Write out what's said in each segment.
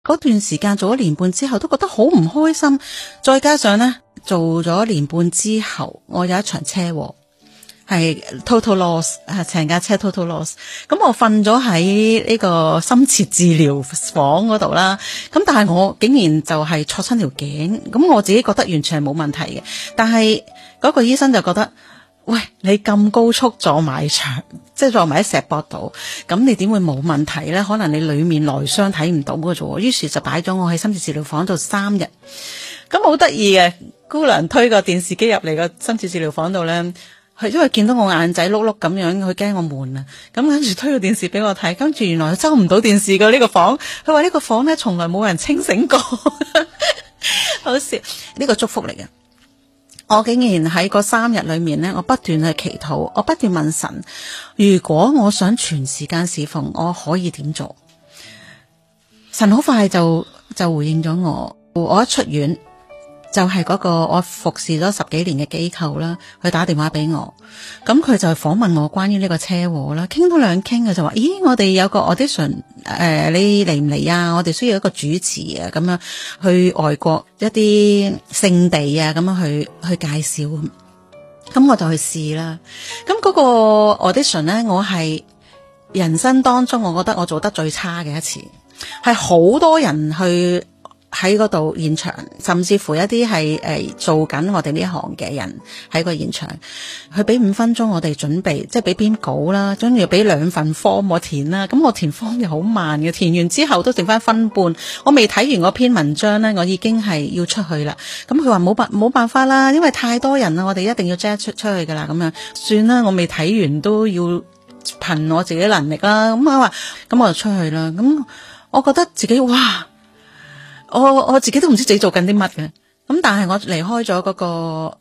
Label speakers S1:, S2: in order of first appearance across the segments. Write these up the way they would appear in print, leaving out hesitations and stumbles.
S1: 嗰段時間做咗年半之後，都覺得好唔開心。再加上呢，做咗年半之後，我有一場車禍，係 total loss， 成架車 total loss。咁我瞓咗喺呢個深切治療房嗰度啦。咁但係我竟然就係挫親條頸，咁我自己覺得完全係冇問題嘅。但係嗰個醫生就覺得，喂，你咁高速撞埋牆，即係撞埋喺石膊度，咁你點會冇問題呢？可能你裏面內傷睇唔到嘅啫。於是就擺咗我喺深切治療房度3日。咁好得意嘅，姑娘推個電視機入嚟個深切治療房度呢，佢因為見到我眼仔碌碌咁樣，佢驚我悶啊。咁跟住推個電視俾我睇，跟住原來收唔到電視嘅呢個房。佢話呢個房呢，從來冇人清醒過，好笑。呢個祝福嚟嘅。我竟然喺嗰3日裏面呢，我不斷去祈禱，我不斷問神，如果我想全時間侍奉，我可以點做？神好快就回應咗我。我一出院就係嗰個我服侍咗10幾年嘅機構啦，佢打電話俾我，咁佢就訪問我關於呢個車禍啦，傾到兩傾嘅就話，咦，我哋有個 audition，你嚟唔嚟啊？我哋需要一個主持啊，咁樣去外國一啲聖地啊，咁樣去介紹，咁我就去試啦。咁嗰個 audition 呢，我係人生當中我覺得我做得最差嘅一次，係好多人去喺嗰度現場，甚至乎一啲係做緊我哋呢行嘅人喺個現場，佢俾5分鐘我哋準備，即係俾篇稿啦，跟住要俾2份 form 我填啦。咁我填 form 又好慢嘅，填完之後都剩翻分半。我未睇完嗰篇文章呢，我已經係要出去啦。咁佢話冇辦法啦，因為太多人啦，我哋一定要 jet 出去噶啦。咁樣算啦，我未睇完都要憑我自己能力啦。咁我話咁我就出去啦。咁我覺得自己哇！我自己都唔知自己做緊啲乜嘅，咁但係我離開咗嗰個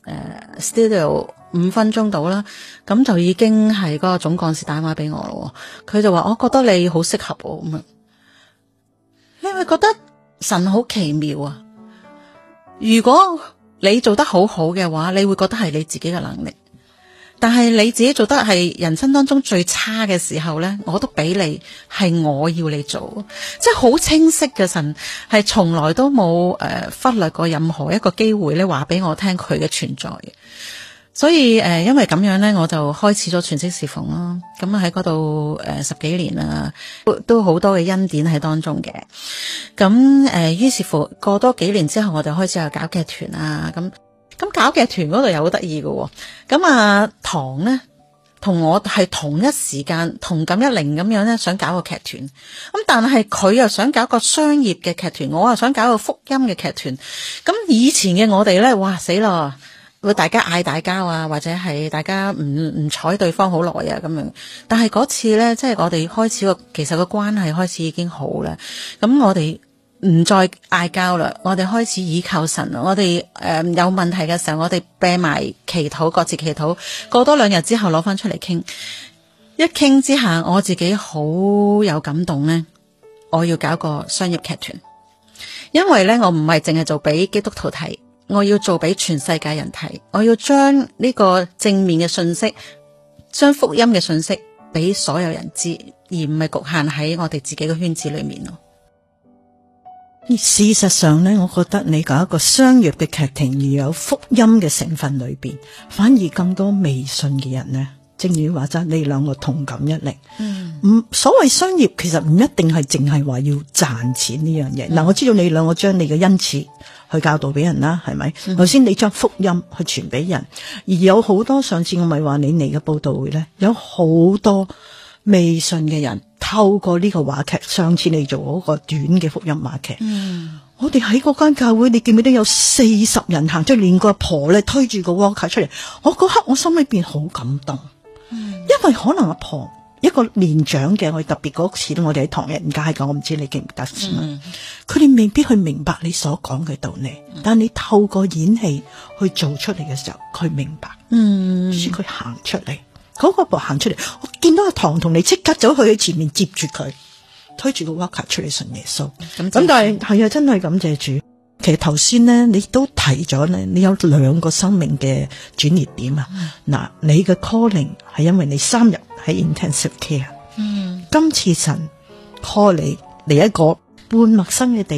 S1: studio 5分鐘到啦，咁就已經係嗰個總幹事打電話俾我咯。佢就話我覺得你好適合我咁樣，你會覺得神好奇妙啊！如果你做得好好嘅話，你會覺得係你自己嘅能力。但係你自己做得係人生當中最差嘅時候呢，我都俾你係我要你做，即係好清晰嘅。神係從來都冇忽略過任何一個機會咧，話俾我聽佢嘅存在嘅。所以因為咁樣呢，我就開始咗全職侍奉咯。咁喺嗰度10幾年啦，都好多嘅恩典喺當中嘅。咁於是乎過多幾年之後，我就開始有搞劇團啊咁。咁搞劇團嗰度又好得意嘅，咁唐呢同我係同一時間同感一靈咁樣咧，想搞個劇團，咁但係佢又想搞個商業嘅劇團，我又想搞個福音嘅劇團。咁以前嘅我哋咧，哇死啦，會大家嗌大交啊，或者係大家唔睬對方好耐啊咁樣。但係嗰次咧，即係我哋開始其實個關係開始已經好啦。咁我哋唔再嗌交啦，我哋開始倚靠神。我哋有問題嘅時候，我哋閉埋祈禱，各自祈禱。過多2日之後攞翻出嚟傾，一傾之下，我自己好有感動呢。我要搞個商業劇團，因為呢，我唔係淨係做俾基督徒睇，我要做俾全世界人睇。我要將呢個正面嘅信息，將福音嘅信息俾所有人知，而唔係局限喺我哋自己嘅圈子裏面咯。
S2: 事實上呢，我覺得你搞一個商業嘅劇情而有福音嘅成分裏邊，反而更多未信嘅人呢，正如話齋，你兩個同感一靈。所謂商業其實唔一定係淨係話要賺錢呢樣嘢。嗱，我知道你兩個將你嘅恩賜去教導俾人啦，係咪？頭先你將福音去傳俾人，而有好多，上次我咪話你嚟嘅佈道會呢，有好多未信嘅人透過呢個話劇，上次你做嗰個短嘅福音話劇，我哋喺嗰間教會，你記唔記得有40人行出嚟，連個阿婆咧推住個 walker 出嚟，我嗰刻我心裏邊好感動，因為可能阿婆一個年長嘅，我特別嗰次我哋喺唐人街講，我唔知你記唔記得先，佢哋未必去明白你所講嘅道理，但你透過演戲去做出嚟嘅時候，佢明白，所以佢行出嚟。嗰個步行出嚟，我見到阿唐同你即刻走去前面接住佢，推住個 walker 出嚟信耶穌。咁但係真係感謝主。其實頭先呢，你都提咗呢，你有2個生命嘅轉捩點啊。嗱，你嘅 calling 係因為你3日喺 intensive care。今次神 call 你嚟一個半陌生嘅地